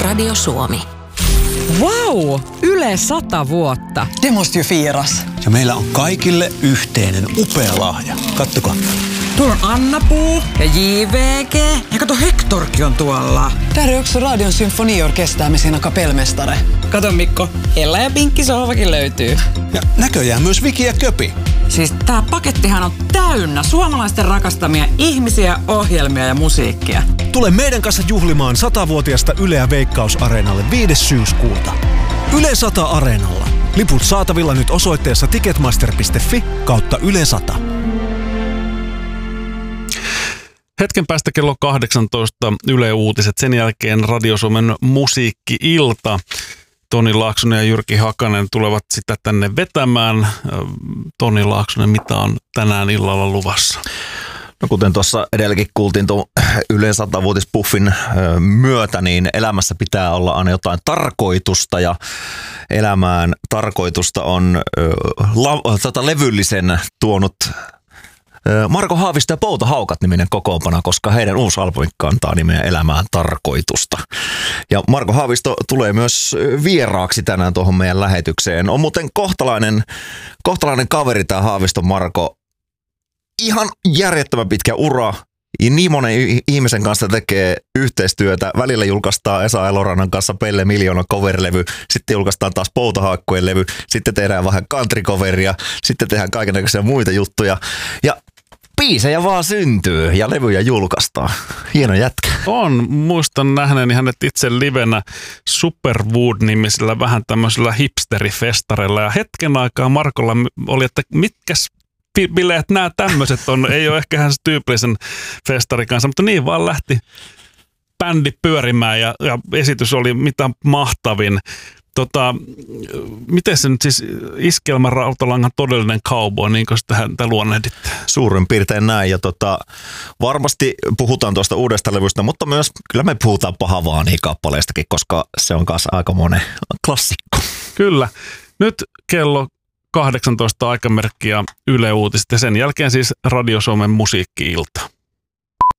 Radio Suomi. Vau! Yle 100 vuotta. Det måste ju firas. Ja meillä on kaikille yhteinen upea lahja. Kattokaa. Tuolla on Anna-Puu ja JVG. Ja kato, Hektorkin on tuolla. Där är också Radion symfoniorkester med sina kapellmästare. Kato Mikko, Ella ja Pinkki sohvakin löytyy. Ja näköjään myös Viki ja Köpi. Siis tää pakettihan on täynnä suomalaisten rakastamia ihmisiä, ohjelmia ja musiikkia. Tule meidän kanssa juhlimaan 100-vuotiasta Yleä Veikkaus-areenalle 5. syyskuuta. Yle 100 Areenalla. Liput saatavilla nyt osoitteessa ticketmaster.fi/Yle 100. Hetken päästä kello 18 Yle Uutiset, sen jälkeen Radio Suomen musiikki-ilta. Toni Laaksonen ja Jyrki Hakanen tulevat sitä tänne vetämään. Toni Laaksonen, mitä on tänään illalla luvassa? No kuten tuossa edelläkin kuultiin tuon Yle 100-vuotispuffin myötä, niin elämässä pitää olla aina jotain tarkoitusta ja elämään tarkoitusta on levyllisen tuonut Marko Haavisto ja Pouta Haukat -niminen kokoonpano, koska heidän uusi albumi kantaa nimeä Elämään tarkoitusta. Ja Marko Haavisto tulee myös vieraaksi tänään tuohon meidän lähetykseen. On muuten kohtalainen kaveri tämä Haaviston Marko. Ihan järjettömän pitkä ura. Niin monen ihmisen kanssa tekee yhteistyötä. Välillä julkaistaan Esa Elorannan kanssa Pelle Miljoona cover-levy, sitten julkaistaan taas Poutahaakkojen levy, sitten tehdään vähän country-coveria, sitten tehdään kaikennäköisiä muita juttuja. Ja biisejä vaan syntyy ja levyjä julkaistaan. Hieno jätkä. On. Muistan nähneeni hänet itse livenä Superwood-nimisellä vähän tämmöisellä hipsterifestarilla. Ja hetken aikaa Markolla oli, että mitkäs bileet nämä tämmöiset on. Ei ole ehkä hän se tyypillisen festarin kanssa, mutta niin vaan lähti bändi pyörimään ja esitys oli mitä mahtavin. Miten se nyt siis Iskelmän Rautalangan todellinen cowboy, niin kuin sitä luonnehditte? Suurin piirtein näin ja varmasti puhutaan tuosta uudesta levystä, mutta myös kyllä me puhutaan Pahavaani-kappaleistakin, koska se on kanssa aika monen klassikko. Kyllä. Nyt kello 18 aikamerkkiä Yle Uutiset ja sen jälkeen siis Radio Suomen musiikki-ilta.